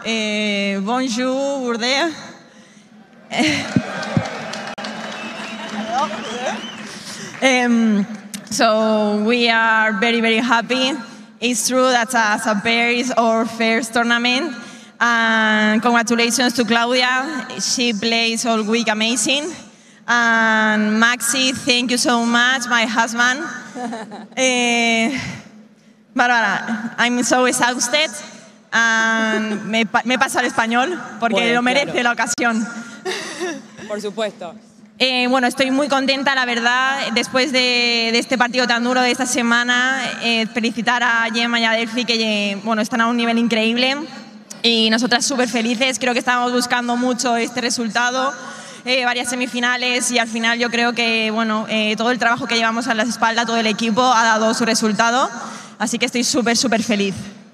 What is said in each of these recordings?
Bonjour, Bourdais. So we are very, very happy. It's true that Saint-Pierre is our first tournament. And congratulations to Claudia. She plays all week amazing. And Maxi, thank you so much, my husband. Bárbara, I'm so exhausted. And me paso al español porque bueno, lo merece claro. La ocasión. Por supuesto. Bueno, estoy muy contenta, la verdad, después de este partido tan duro de esta semana. Felicitar a Gemma y a Delphi, que bueno, están a un nivel increíble. Y nosotras súper felices, creo que estábamos buscando mucho este resultado. Varias semifinales y al final yo creo que bueno, todo el trabajo que llevamos a la espalda, todo el equipo ha dado su resultado, así que estoy súper feliz.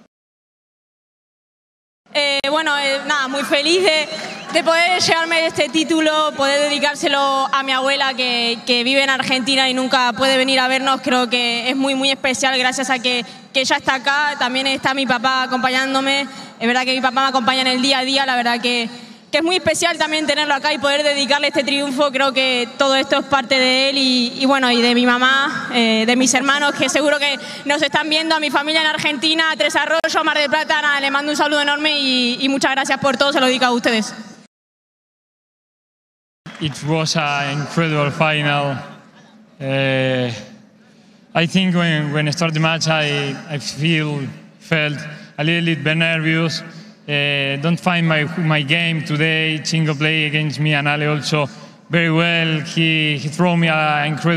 Nada, muy feliz de poder llevarme este título, poder dedicárselo a mi abuela que vive en Argentina y nunca puede venir a vernos. Creo que es muy especial gracias a que ella está acá. También está mi papá acompañándome. Es verdad que mi papá me acompaña en el día a día, la verdad que es muy especial también tenerlo acá y poder dedicarle este triunfo. Creo que todo esto es parte de él y bueno, y de mi mamá, de mis hermanos que seguro que nos están viendo, a mi familia en Argentina, a Tres Arroyos, Mar del Plata. Nada, le mando un saludo enorme y muchas gracias por todo, se lo dedico a ustedes. It was an incredible final. I think when I started the match, I felt a little bit nervous. Don't find my game today. Chingo played against me and Ale also very well. He threw me an incredible